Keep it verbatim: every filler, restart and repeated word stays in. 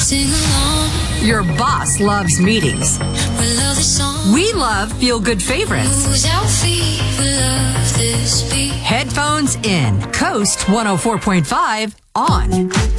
sing along. Your boss loves meetings. We love the song. We love feel-good favorites. Who's our feet? We love this beat. Headphones in. Coast one oh four point five on.